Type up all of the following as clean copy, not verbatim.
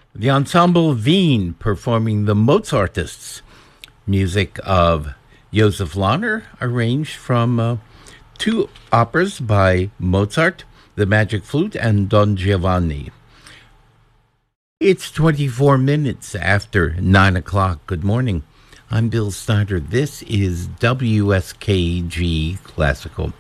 The Ensemble Wien performing the Mozartists, music of Joseph Lahner, arranged from two operas by Mozart, The Magic Flute and Don Giovanni. It's 24 minutes after 9 o'clock. Good morning. I'm Bill Snyder. This is WSKG Classical.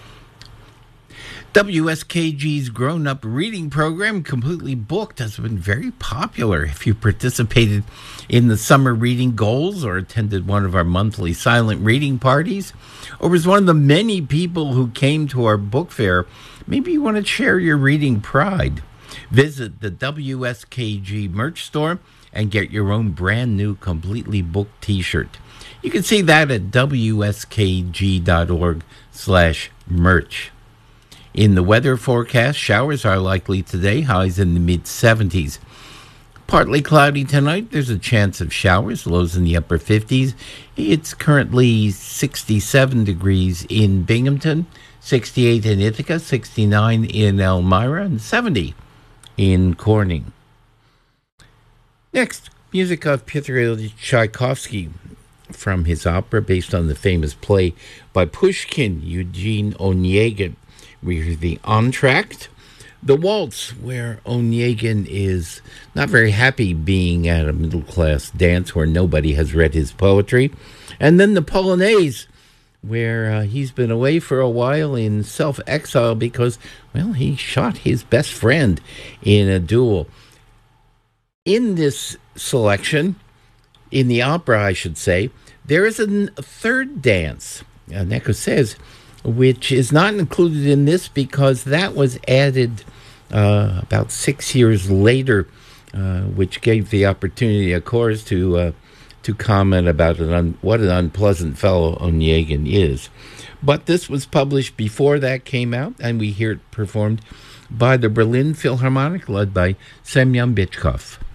WSKG's grown-up reading program, completely booked, has been very popular. If you participated in the summer reading goals or attended one of our monthly silent reading parties, or was one of the many people who came to our book fair, maybe you want to share your reading pride. Visit the WSKG merch store and get your own brand new completely booked t-shirt. You can see that at wskg.org/merch. In the weather forecast, showers are likely today, highs in the mid-70s. Partly cloudy tonight, there's a chance of showers, lows in the upper 50s. It's currently 67 degrees in Binghamton, 68 in Ithaca, 69 in Elmira, and 70 in Corning. Next, music of Pyotr Tchaikovsky from his opera based on the famous play by Pushkin, Eugene Onegin. We hear the entr'acte, the waltz, where Onegin is not very happy being at a middle-class dance where nobody has read his poetry, and then the polonaise, where he's been away for a while in self-exile because, well, he shot his best friend in a duel. In this selection, in the opera, I should say, there is a third dance, an écossaise, which is not included in this because that was added about 6 years later, which gave the opportunity, of course, to comment about what an unpleasant fellow Onegin is. But this was published before that came out, and we hear it performed by the Berlin Philharmonic, led by Semyon Bychkov.